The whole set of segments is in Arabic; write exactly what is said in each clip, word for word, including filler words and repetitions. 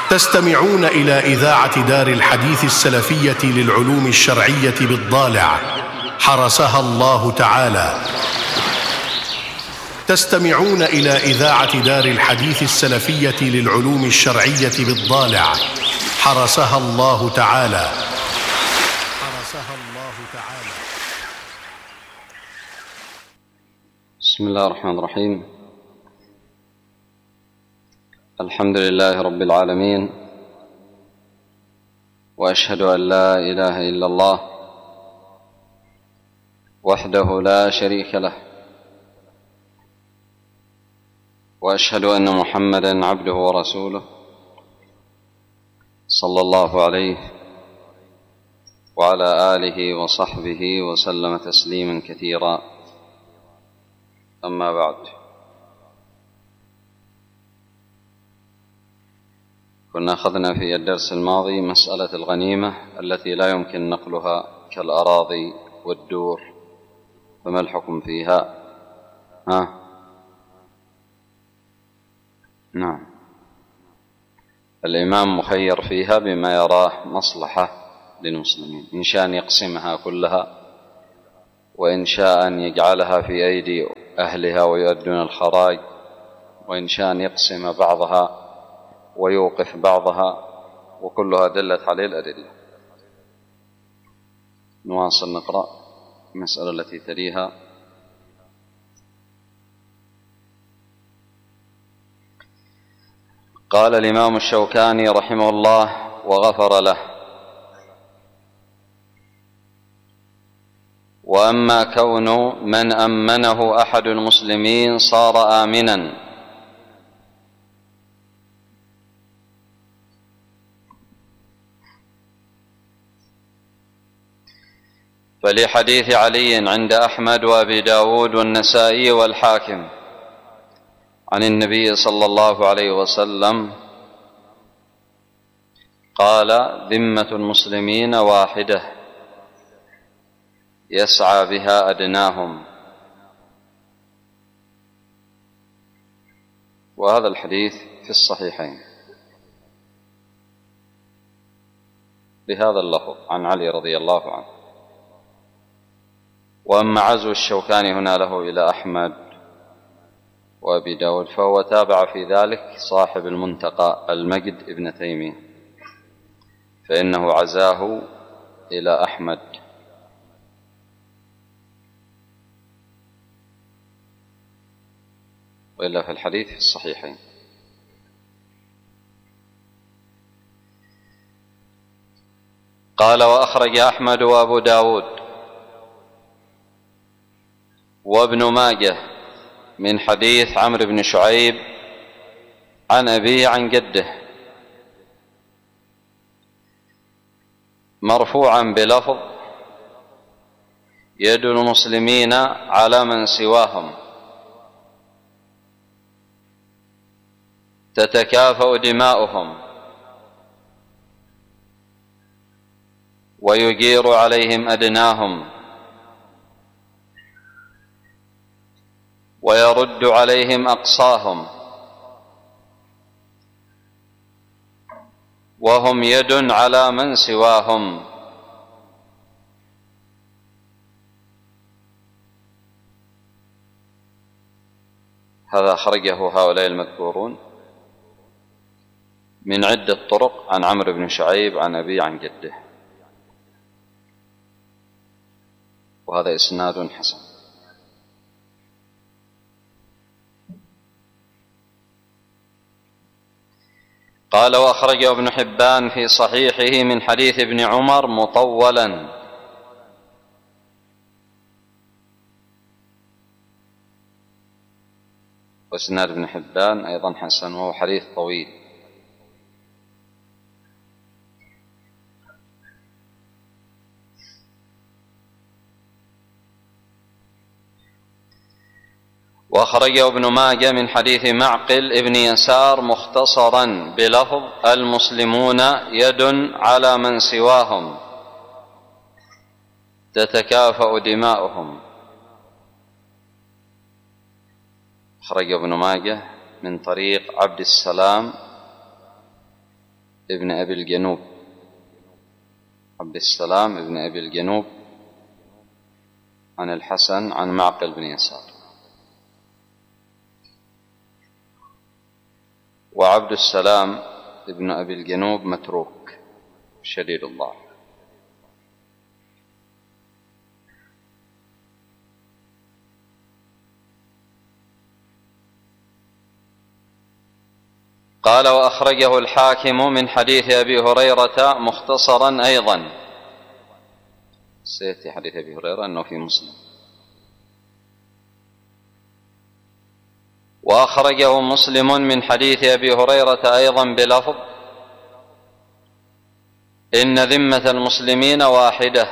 تستمعون إلى إذاعة دار الحديث السلفية للعلوم الشرعية بالضالع حرسها الله تعالى. تستمعون إلى إذاعة دار الحديث السلفية للعلوم الشرعية بالضالع حرسها الله تعالى. حرسها الله تعالى. بسم الله الرحمن الرحيم. الحمد لله رب العالمين، وأشهد أن لا إله إلا الله وحده لا شريك له، وأشهد أن محمدًا عبده ورسوله صلى الله عليه وعلى آله وصحبه وسلم تسليمًا كثيرا. أما بعد، كنا أخذنا في الدرس الماضي مسألة الغنيمة التي لا يمكن نقلها كالأراضي والدور، فما الحكم فيها؟ ها؟ نعم، الإمام مخير فيها بما يراه مصلحة للمسلمين، إن شاء أن يقسمها كلها، وإن شاء أن يجعلها في أيدي أهلها ويؤدون الخراج، وإن شاء أن يقسم بعضها ويوقف بعضها، وكلها دلت عليه الأدلة. نواصل نقرأ المسألة التي تليها. قال الإمام الشوكاني رحمه الله وغفر له: وأما كون من أمنه أحد المسلمين صار آمنا، فلحديث علي عند أحمد وأبي داود والنسائي والحاكم عن النبي صلى الله عليه وسلم قال: ذمة المسلمين واحدة يسعى بها أدناهم. وهذا الحديث في الصحيحين بهذا اللفظ عن علي رضي الله عنه. وأما عزو الشوكاني هنا له إلى أحمد وأبي داود، فهو تابع في ذلك صاحب المنتقى المجد ابن تيمية، فإنه عزاه إلى أحمد. وإلا في الحديث في الصحيحين. قال: وأخرج أحمد وأبو داود وابن ماجه من حديث عمرو بن شعيب عن أبيه عن جده مرفوعا بلفظ: يد المسلمين على من سواهم تتكافأ دماؤهم ويجير عليهم أدناهم ويرد عليهم أقصاهم، وهم يد على من سواهم. هذا أخرجه هؤلاء المذكورون من عدة طرق عن عمرو بن شعيب عن أبي عن جده، وهذا إسناد حسن. قال: وأخرجه ابن حبان في صحيحه من حديث ابن عمر مطولا. وإسناد ابن حبان أيضا حسن، وهو حديث طويل. وأخرجه ابن ماجه من حديث معقل ابن يسار مختصرا بلفظ: المسلمون يد على من سواهم تتكافأ دماؤهم. أخرجه ابن ماجه من طريق عبد السلام ابن أبي الجنوب، عبد السلام ابن أبي الجنوب عن الحسن عن معقل بن يسار. وعبد السلام ابن أبي الجنوب متروك شديد الضعف. قال: وأخرجه الحاكم من حديث أبي هريرة مختصرا أيضا. سيأتي حديث أبي هريرة أنه في مسلم. وأخرجه مسلم من حديث أبي هريرة أيضا بلفظ: إن ذمة المسلمين واحدة،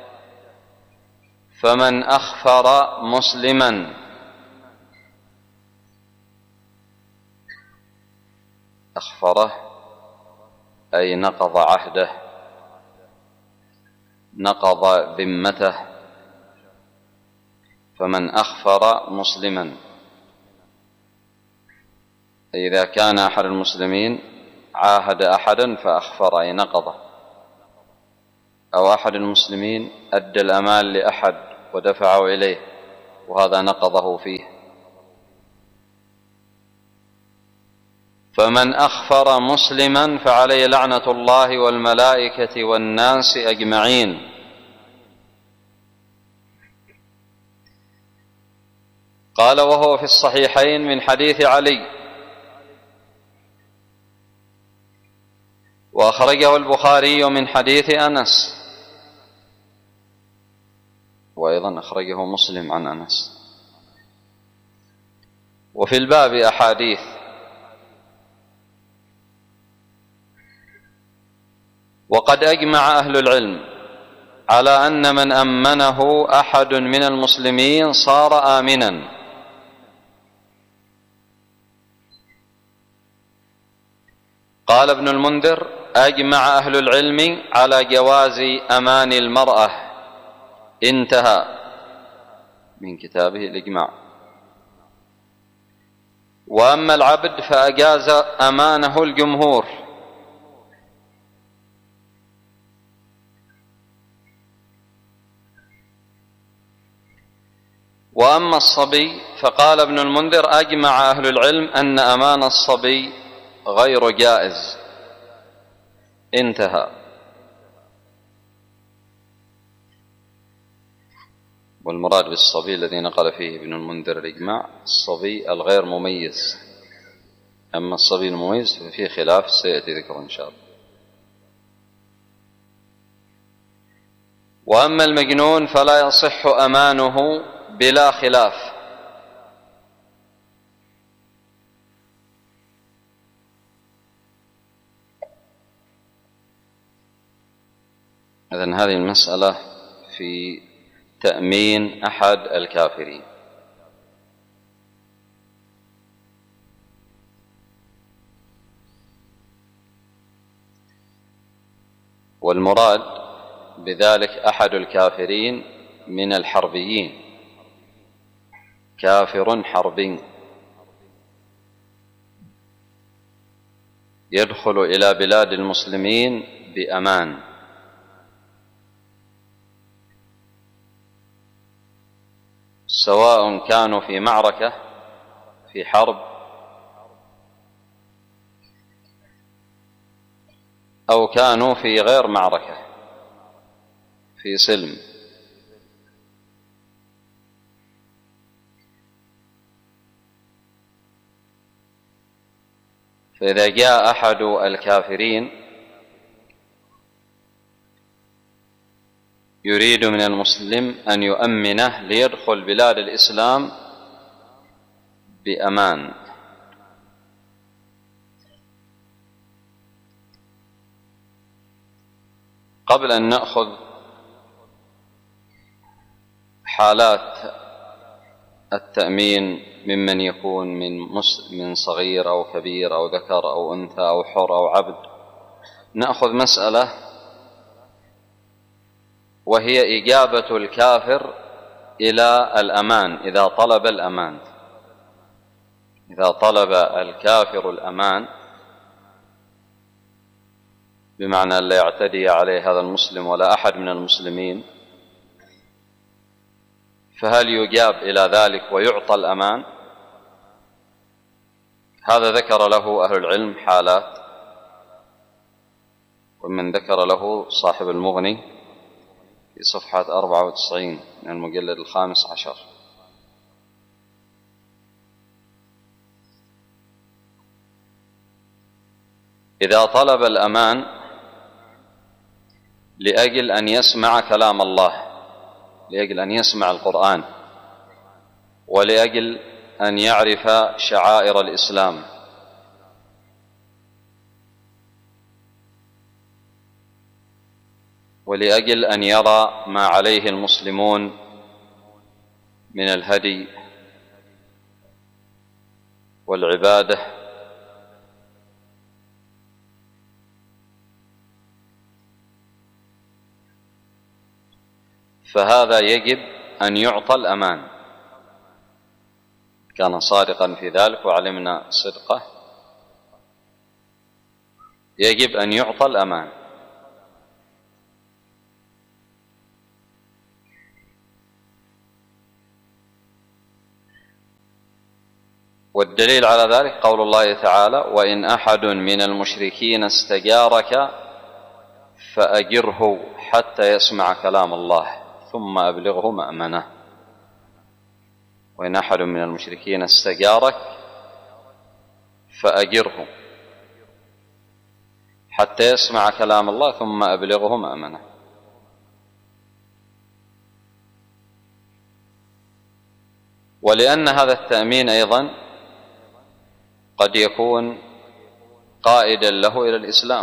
فمن أخفر مسلما أخفره أي نقض عهده، نقض ذمته. فمن أخفر مسلما، إذا كان أحد المسلمين عاهد أحدا فأخفر أي نقضه، أو أحد المسلمين أدى الأمان لأحد ودفعه إليه وهذا نقضه فيه. فمن أخفر مسلما فعليه لعنة الله والملائكة والناس أجمعين. قال: وهو في الصحيحين من حديث علي. وأخرجه البخاري من حديث أنس، وأيضا أخرجه مسلم عن أنس. وفي الباب أحاديث. وقد أجمع أهل العلم على أن من أمنه أحد من المسلمين صار آمنا. قال ابن المنذر: أجمع أهل العلم على جواز أمان المرأة. انتهى من كتابه الإجماع. وأما العبد فأجاز أمانه الجمهور. وأما الصبي فقال ابن المنذر: أجمع أهل العلم أن أمان الصبي غير جائز. انتهى. والمراد بالصبي الذي نقل فيه ابن المنذر الإجماع الصبي الغير مميز. أما الصبي المميز ففيه خلاف سيأتي ذكره إن شاء الله. وأما المجنون فلا يصح أمانه بلا خلاف. إذن هذه المسألة في تأمين أحد الكافرين. والمراد بذلك أحد الكافرين من الحربيين، كافر حربي يدخل إلى بلاد المسلمين بأمان، سواء كانوا في معركة في حرب أو كانوا في غير معركة في سلم. فإذا جاء أحد الكافرين يريد من المسلم أن يؤمنه ليدخل بلاد الإسلام بأمان، قبل أن نأخذ حالات التأمين ممن يكون من من صغير أو كبير أو ذكر أو أنثى أو حر أو عبد، نأخذ مسألة وهي إجابة الكافر إلى الأمان إذا طلب الأمان. إذا طلب الكافر الأمان بمعنى أن لا يعتدي عليه هذا المسلم ولا أحد من المسلمين، فهل يجاب إلى ذلك ويعطى الأمان؟ هذا ذكر له أهل العلم حالات، ومن ذكر له صاحب المغني في صفحة أربعة وتسعين من المجلد الخامس عشر. إذا طلب الأمان لأجل أن يسمع كلام الله، لأجل أن يسمع القرآن، ولأجل أن يعرف شعائر الإسلام، ولأجل أن يرى ما عليه المسلمون من الهدي والعبادة، فهذا يجب أن يعطى الأمان. كان صادقا في ذلك وعلمنا صدقه، يجب أن يعطى الأمان. والدليل على ذلك قول الله تعالى: وإن أحد من المشركين استجارك فأجره حتى يسمع كلام الله ثم أبلغه مأمنه. وإن أحد من المشركين استجارك فأجره حتى يسمع كلام الله ثم أبلغه مأمنه. ولأن هذا التأمين أيضا قد يكون قائدا له إلى الإسلام،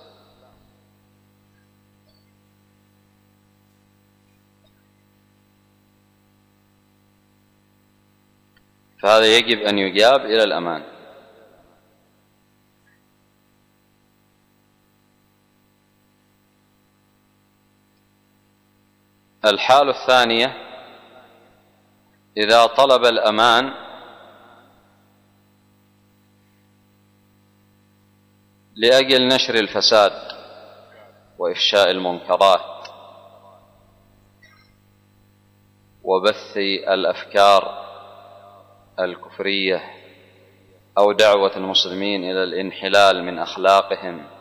فهذا يجب أن يجاب إلى الأمان. الحالة الثانية: إذا طلب الأمان لأجل نشر الفساد وإفشاء المنكرات وبث الأفكار الكفرية، أو دعوة المسلمين إلى الانحلال من أخلاقهم